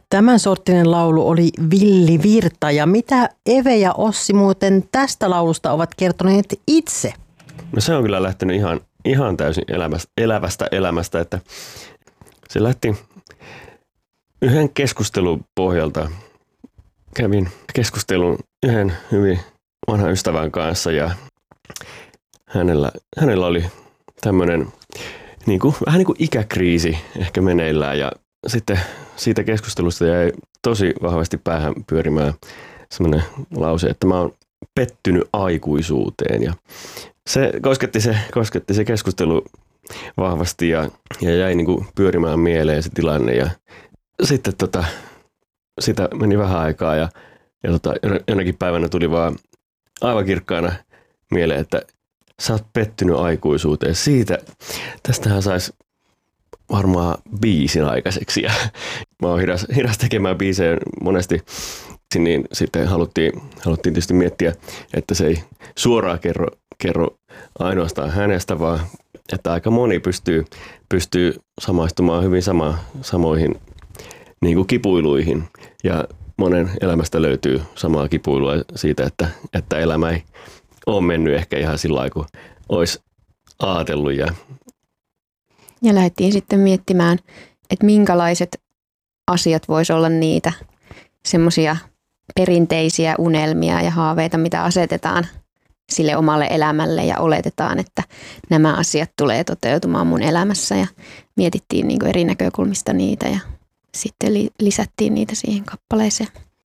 Tämän sorttinen laulu oli Villi Virta. Ja mitä Eve ja Ossi muuten tästä laulusta ovat kertoneet itse? No se on kyllä lähtenyt ihan täysin elävästä elämästä, että se lähti yhden keskustelun pohjalta. Kävin keskustelun yhden hyvin vanhan ystävän kanssa ja hänellä oli tämmöinen vähän niin kuin ikäkriisi ehkä meneillään ja sitten siitä keskustelusta jäi tosi vahvasti päähän pyörimään semmoinen lause, että mä oon pettynyt aikuisuuteen ja se kosketti se keskustelu vahvasti ja jäi niin kuin pyörimään mieleen se tilanne ja sitten sitä meni vähän aikaa ja jonakin päivänä tuli vaan aivan kirkkaana mieleen, että sä oot pettynyt aikuisuuteen. Tästähän saisi varmaan biisin aikaiseksi ja mä oon hidas tekemään biisejä monesti, niin sitten haluttiin tietysti miettiä, että se ei suoraan kerro ainoastaan hänestä, vaan että aika moni pystyy samaistumaan hyvin samoihin niin kuin kipuiluihin ja monen elämästä löytyy samaa kipuilua siitä, että elämä ei ole mennyt ehkä ihan sillä lailla, kun olisi ajatellut. Ja lähdettiin sitten miettimään, että minkälaiset asiat voisi olla niitä semmoisia perinteisiä unelmia ja haaveita, mitä asetetaan sille omalle elämälle ja oletetaan, että nämä asiat tulee toteutumaan mun elämässä ja mietittiin niin kuin eri näkökulmista niitä ja sitten lisättiin niitä siihen kappaleeseen.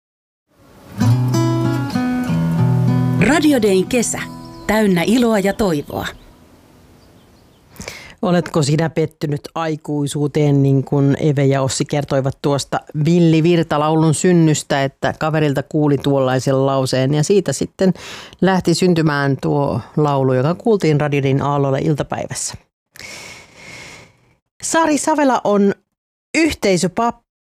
Radio Dayn kesä. Täynnä iloa ja toivoa. Oletko sinä pettynyt aikuisuuteen, niin kuin Eve ja Ossi kertoivat tuosta Villi Virta-laulun synnystä, että kaverilta kuuli tuollaisen lauseen ja siitä sitten lähti syntymään tuo laulu, joka kuultiin Radio Dayn aallolla iltapäivässä. Sari Savela on yhteisöpappi.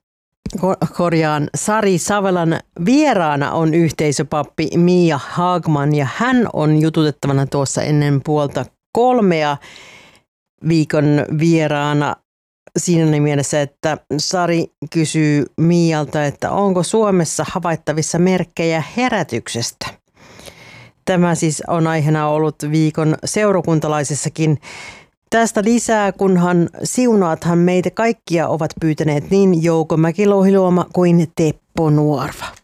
Sari Savelan vieraana on yhteisöpappi Mia Hagman ja hän on jututettavana tuossa ennen 2:30 viikon vieraana siinä mielessä, että Sari kysyy Mialta, että onko Suomessa havaittavissa merkkejä herätyksestä. Tämä siis on aiheena ollut viikon seurakuntalaisessakin. Tästä lisää, kunhan siunaathan meitä kaikkia ovat pyytäneet niin Jouko Mäki-Louhiluoma kuin Teppo Nuorva.